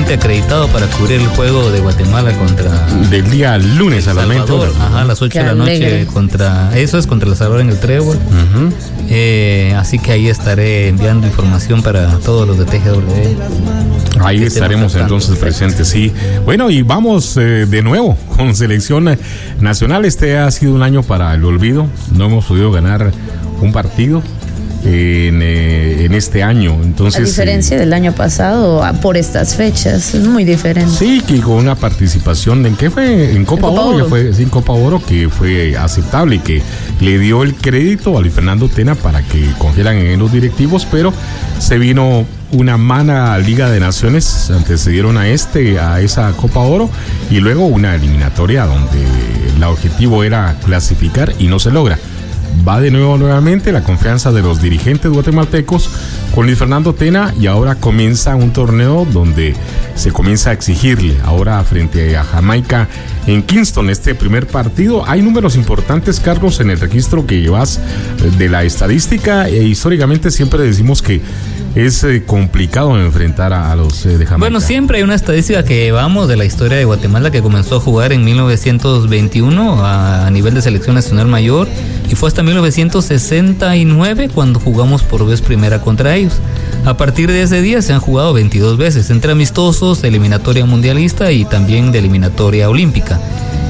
totalmente acreditado para cubrir el juego de Guatemala contra... Del día lunes a las 20 horas. Ajá, a las 8 de la noche contra El Salvador en el Trébol. Así que ahí estaré enviando información para todos los de TGW. Ahí estaremos entonces presentes, sí. Bueno, y vamos de nuevo con selección nacional. Este ha sido un año para el olvido. No hemos podido ganar un partido en este año. Entonces, a diferencia del año pasado, por estas fechas, es muy diferente. Sí, que con una participación en ¿qué fue? En Copa Oro, ya fue, sí, en Copa Oro, que fue aceptable y que le dio el crédito a Luis Fernando Tena para que confiaran en los directivos, pero se vino una mala Liga de Naciones, antecedieron a esa Copa Oro, y luego una eliminatoria donde el objetivo era clasificar y no se logra. Va de nuevo nuevamente la confianza de los dirigentes guatemaltecos con Luis Fernando Tena, y ahora comienza un torneo donde se comienza a exigirle ahora frente a Jamaica en Kingston este primer partido. Hay números importantes, Carlos, en el registro que llevas de la estadística, e históricamente siempre decimos que es complicado enfrentar a los de Jamaica. Bueno, siempre hay una estadística que llevamos de la historia de Guatemala, que comenzó a jugar en 1921 a nivel de selección nacional mayor, y fue hasta 1969 cuando jugamos por vez primera contra ellos. A partir de ese día se han jugado 22 veces, entre amistosos, de eliminatoria mundialista y también de eliminatoria olímpica.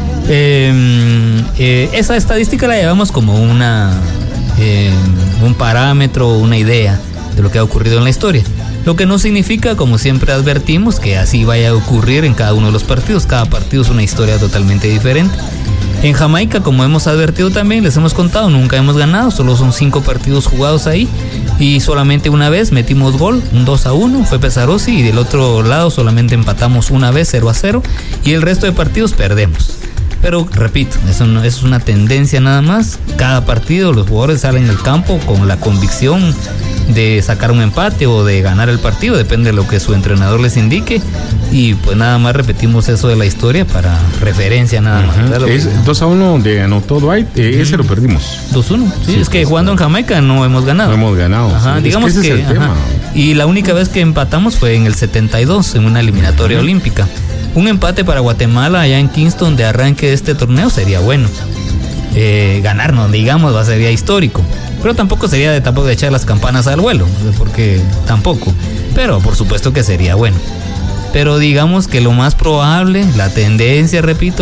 Esa estadística la llevamos como un parámetro, una idea de lo que ha ocurrido en la historia. Lo que no significa, como siempre advertimos, que así vaya a ocurrir en cada uno de los partidos. Cada partido es una historia totalmente diferente. En Jamaica, como hemos advertido también, les hemos contado, nunca hemos ganado, solo son 5 partidos jugados ahí, y solamente una vez metimos gol, un 2-1, fue Pesarossi, y del otro lado solamente empatamos una vez, 0-0, y el resto de partidos perdemos. Pero repito, eso no es una tendencia nada más. Cada partido los jugadores salen al campo con la convicción de sacar un empate o de ganar el partido, depende de lo que su entrenador les indique, y pues nada más repetimos eso de la historia para referencia nada más. Es 2-1 donde anotó Dwight, ese lo perdimos. 2-1, sí, es que jugando en Jamaica no hemos ganado. No hemos ganado. Ajá, sí, digamos es que ese es el tema. Y la única vez que empatamos fue en el 72, en una eliminatoria olímpica. Un empate para Guatemala allá en Kingston de arranque de este torneo sería bueno. Ganarnos, digamos, sería histórico. Pero tampoco sería de echar las campanas al vuelo, porque tampoco. Pero por supuesto que sería bueno. Pero digamos que lo más probable, la tendencia, repito,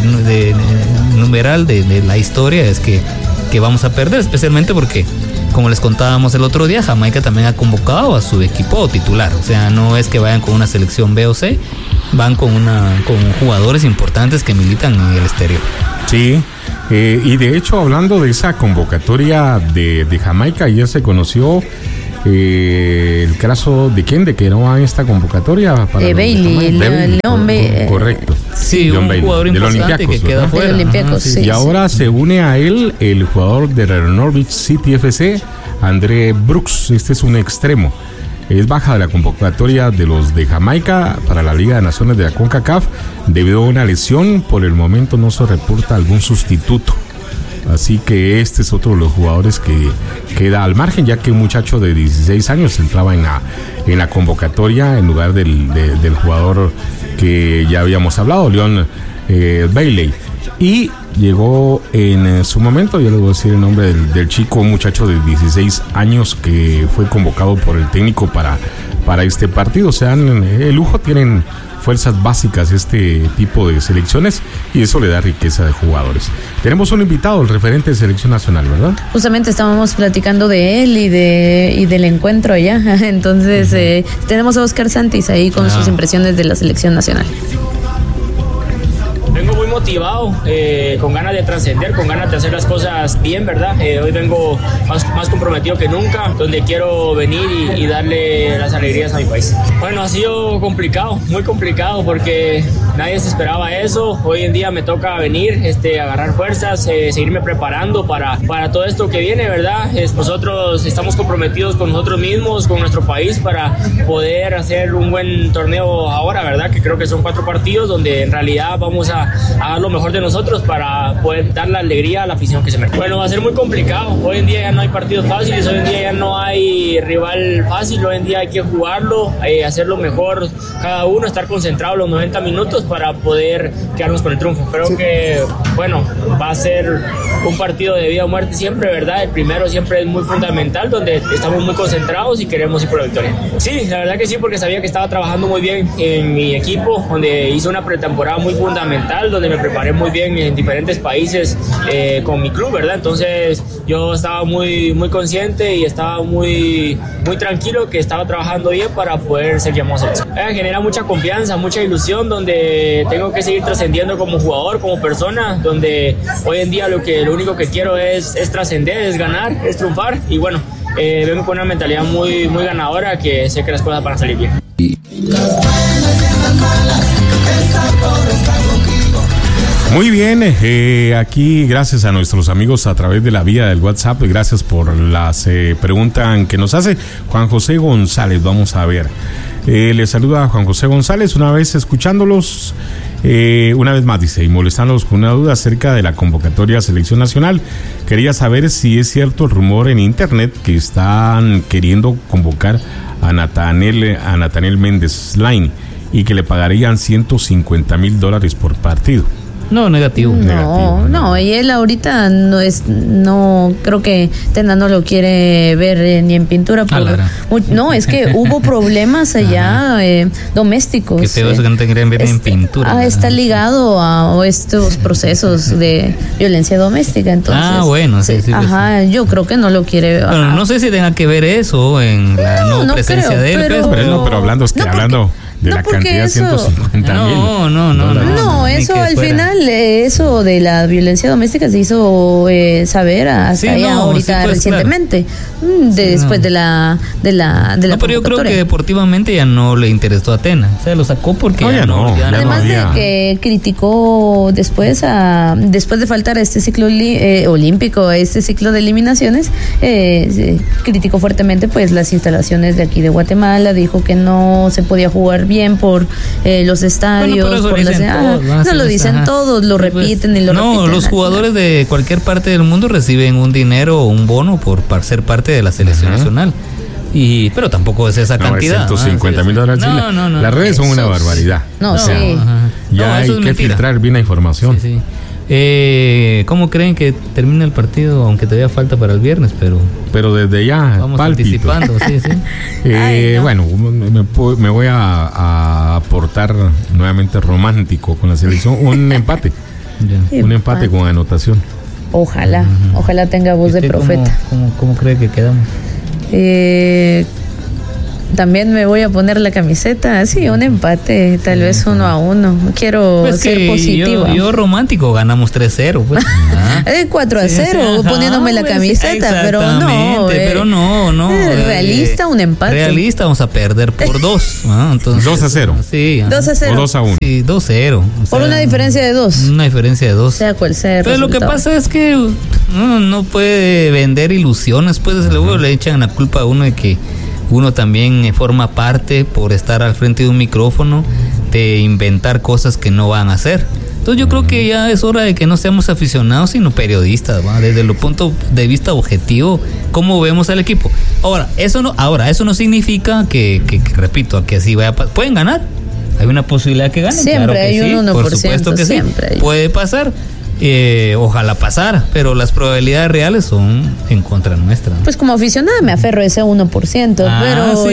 numeral de la historia es que vamos a perder, especialmente porque, como les contábamos el otro día, Jamaica también ha convocado a su equipo titular. O sea, no es que vayan con una selección B o C, van con jugadores importantes que militan en el exterior. Sí. Y de hecho, hablando de esa convocatoria de Jamaica, ayer se conoció el caso de quién, de que no va en esta convocatoria para Bailey, correcto. Sí, un jugador importante que queda fuera. Y ahora se une a él el jugador de Norwich City FC, André Brooks. Este es un extremo. Es baja de la convocatoria de los de Jamaica para la Liga de Naciones de la CONCACAF debido a una lesión. Por el momento no se reporta algún sustituto. Así que este es otro de los jugadores que queda al margen, ya que un muchacho de 16 años entraba en la convocatoria en lugar del jugador que ya habíamos hablado, Leon Bailey. Y llegó en su momento, yo les voy a decir el nombre del chico, un muchacho de 16 años que fue convocado por el técnico para este partido. O sea, el lujo tienen fuerzas básicas este tipo de selecciones, y eso le da riqueza de jugadores. Tenemos un invitado, el referente de selección nacional, ¿verdad? Justamente estábamos platicando de él y del encuentro allá. Entonces tenemos a Oscar Santis ahí con sus impresiones de la selección nacional. Vengo muy motivado, con ganas de trascender, con ganas de hacer las cosas bien, ¿verdad? Hoy vengo más comprometido que nunca, donde quiero venir y darle las alegrías a mi país. Bueno, ha sido complicado, muy complicado, porque nadie se esperaba eso. Hoy en día me toca venir, agarrar fuerzas, seguirme preparando para todo esto que viene, ¿verdad? Nosotros estamos comprometidos con nosotros mismos, con nuestro país, para poder hacer un buen torneo ahora, ¿verdad? Que creo que son 4 partidos donde en realidad vamos a a dar lo mejor de nosotros para poder dar la alegría a la afición que se merece. Bueno, va a ser muy complicado. Hoy en día ya no hay partidos fáciles, hoy en día ya no hay rival fácil, hoy en día hay que jugarlo, hacerlo mejor cada uno, estar concentrado los 90 minutos para poder quedarnos con el triunfo. Creo que, bueno, va a ser un partido de vida o muerte siempre, ¿verdad? El primero siempre es muy fundamental, donde estamos muy concentrados y queremos ir por la victoria. Sí, la verdad que sí, porque sabía que estaba trabajando muy bien en mi equipo, donde hice una pretemporada muy fundamental, donde me preparé muy bien en diferentes países con mi club, ¿verdad? Entonces yo estaba muy consciente y estaba muy tranquilo que estaba trabajando bien para poder ser llamado a selección. Genera mucha confianza, mucha ilusión, donde tengo que seguir trascendiendo como jugador, como persona, donde hoy en día lo único que quiero es trascender, es ganar, es triunfar, y bueno, vengo con una mentalidad muy ganadora, que sé que las cosas van a salir bien. Muy bien, aquí gracias a nuestros amigos a través de la vía del WhatsApp, gracias por las preguntas que nos hace Juan José González. Vamos a ver, le saluda a Juan José González, una vez escuchándolos, una vez más dice, y molestándolos con una duda acerca de la convocatoria a Selección Nacional. Quería saber si es cierto el rumor en internet que están queriendo convocar a Nathaniel Méndez Lain y que le pagarían $150,000 por partido. No, negativo. No, y él ahorita no creo que Tena no lo quiere ver ni en pintura. No, es que hubo problemas allá domésticos. Que feo eso que no te quieren ver en pintura. Está ligado a estos procesos de violencia doméstica, entonces. Bueno, sí. Ajá, yo creo que no lo quiere ver. Bueno, no sé si tenga que ver eso en la no presencia de él, pero hablando de la cantidad de 150,000. No, eso al final, eso de la violencia doméstica se hizo saber hasta ahorita recientemente, después de la pero yo creo que deportivamente ya no le interesó a Tena, o sea, lo sacó porque además de que criticó después de faltar a este ciclo olímpico, a este ciclo de eliminaciones, criticó fuertemente pues las instalaciones de aquí de Guatemala, dijo que no se podía jugar bien por los estadios, no lo dicen todos, lo repiten y lo repiten. No, los jugadores de cualquier parte del mundo reciben un dinero o un bono por ser parte de la selección nacional. Pero tampoco es esa cantidad. $150,000. No. Las redes son una barbaridad. Ya hay que filtrar bien la información. Sí. ¿Cómo creen que termina el partido? Aunque todavía falta para el viernes, pero desde ya vamos anticipando. Bueno, me voy a aportar nuevamente romántico con la selección. Un empate. Un empate con anotación. Ojalá tenga voz de profeta. ¿Cómo cree que quedamos? También me voy a poner la camiseta, un empate, tal vez 1-1. Quiero ser positiva. Yo romántico, ganamos 3-0. 4-0, poniéndome la camiseta, pero no. Realista, un empate. Realista, vamos a perder por 2. 2-0. Sí. 2-0. O 2-1. Sí, 2-0. Por una diferencia de 2. Una diferencia de 2. Sea cual sea. Pero lo que pasa es que no puede vender ilusiones, pues luego le echan la culpa a uno de que uno también forma parte, por estar al frente de un micrófono, de inventar cosas que no van a hacer. Entonces yo creo que ya es hora de que no seamos aficionados, sino periodistas, ¿va? Desde el punto de vista objetivo, cómo vemos al equipo. Ahora, eso no significa que repito, que así vaya pueden ganar. Hay una posibilidad que ganen. Siempre claro que hay un 1%. Por supuesto que sí. Puede pasar. Ojalá pasara, pero las probabilidades reales son en contra nuestra. Pues como aficionada me aferro a ese 1%, pero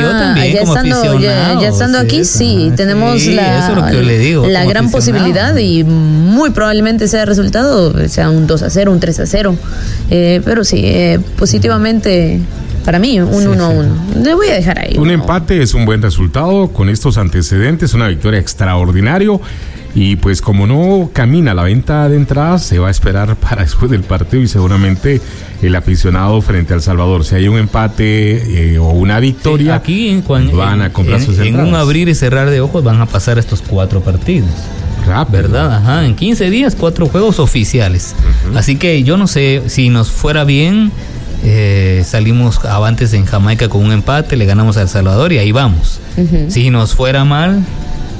ya estando aquí, tenemos la gran posibilidad y muy probablemente sea el resultado, sea un 2-0, un 3-0, pero positivamente para mí, un 1-1. Le voy a dejar ahí. Un empate es un buen resultado con estos antecedentes, una victoria extraordinaria. Y pues como no camina la venta de entradas, se va a esperar para después del partido y seguramente el aficionado frente a El Salvador. Si hay un empate o una victoria, aquí van a comprar sus entradas. En un abrir y cerrar de ojos van a pasar estos 4 partidos. Rápido. ¿Verdad? En 15 días 4 juegos oficiales. Así que yo no sé si nos fuera bien. Salimos avantes en Jamaica con un empate, le ganamos a El Salvador y ahí vamos. Si nos fuera mal,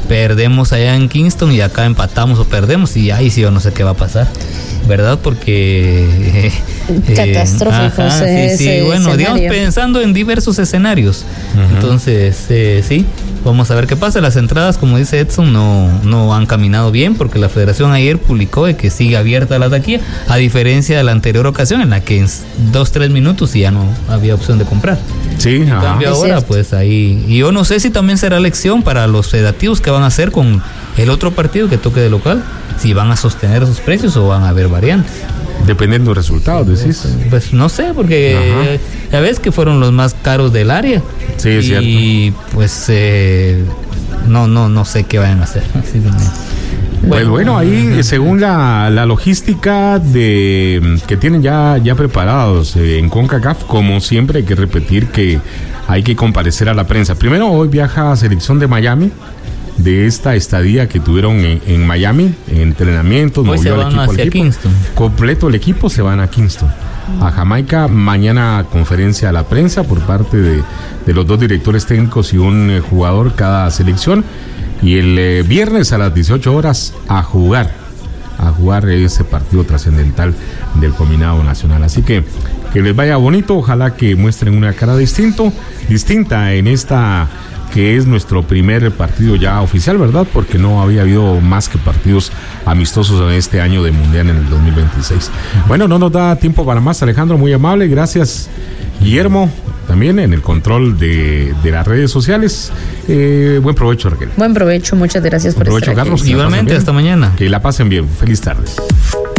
perdemos allá en Kingston y acá empatamos o perdemos, y ahí sí yo no sé qué va a pasar, ¿verdad? Porque catastrófico. Sí, bueno, digamos, pensando en diversos escenarios. Entonces, sí, vamos a ver qué pasa. Las entradas, como dice Edson, no han caminado bien, porque la federación ayer publicó de que sigue abierta la taquilla, a diferencia de la anterior ocasión en la que en 2-3 minutos ya no había opción de comprar. Sí, en cambio ahora, pues ahí, y yo no sé si también será lección para los federativos que van a hacer con el otro partido que toque de local, si van a sostener esos precios o van a haber variantes. Dependiendo de los resultados, decís. Pues no sé, porque ya ves que fueron los más caros del área. Sí, es cierto. Y pues no sé qué vayan a hacer. Bueno, ahí según la logística que tienen ya preparados en CONCACAF, como siempre hay que repetir que hay que comparecer a la prensa. Primero, hoy viaja a selección de Miami, de esta estadía que tuvieron en Miami, entrenamiento, hoy se van hacia Kingston. Completo el equipo se van a Kingston, a Jamaica. Mañana conferencia a la prensa por parte de los dos directores técnicos y un jugador cada selección. Y el viernes a las 18 horas a jugar ese partido trascendental del combinado nacional. Así que les vaya bonito, ojalá que muestren una cara distinta en esta que es nuestro primer partido ya oficial, ¿verdad? Porque no había habido más que partidos amistosos en este año de Mundial en el 2026. Bueno, no nos da tiempo para más, Alejandro, muy amable, gracias, Guillermo, también en el control de las redes sociales. Buen provecho, Raquel. Buen provecho, muchas gracias por estar aquí. Carlos. Igualmente, hasta mañana. Que la pasen bien, feliz tarde.